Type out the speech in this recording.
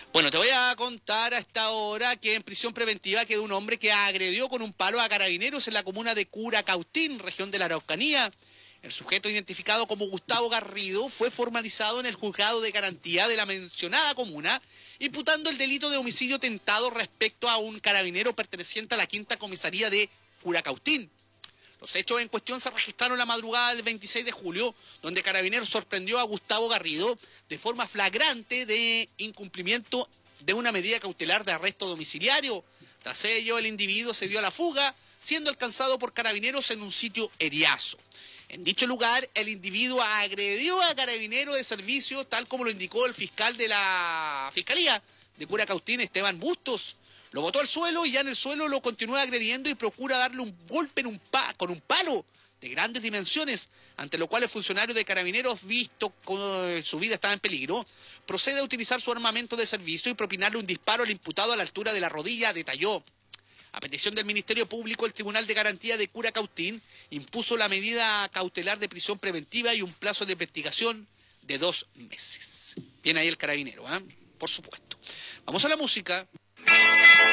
Bueno, te voy a contar a esta hora que en prisión preventiva quedó un hombre que agredió con un palo a carabineros en la comuna de Curacautín, región de la Araucanía. El sujeto, identificado como Gustavo Garrido, fue formalizado en el juzgado de garantía de la mencionada comuna, imputando el delito de homicidio tentado respecto a un carabinero perteneciente a la quinta comisaría de Curacautín. Los hechos en cuestión se registraron la madrugada del 26 de julio, donde Carabineros sorprendió a Gustavo Garrido de forma flagrante de incumplimiento de una medida cautelar de arresto domiciliario. Tras ello, el individuo se dio a la fuga, siendo alcanzado por Carabineros en un sitio eriazo. En dicho lugar, el individuo agredió a Carabineros de servicio, tal como lo indicó el fiscal de la Fiscalía de Curacautín, Esteban Bustos. Lo botó al suelo y ya en el suelo lo continúa agrediendo y procura darle un golpe con un palo de grandes dimensiones, ante lo cual el funcionario de Carabineros, visto que su vida estaba en peligro, procede a utilizar su armamento de servicio y propinarle un disparo al imputado a la altura de la rodilla, detalló. A petición del Ministerio Público, el Tribunal de Garantía de Curacautín impuso la medida cautelar de prisión preventiva y un plazo de investigación de 2 meses. Viene ahí el carabinero, ¿eh? Por supuesto. Vamos a la música.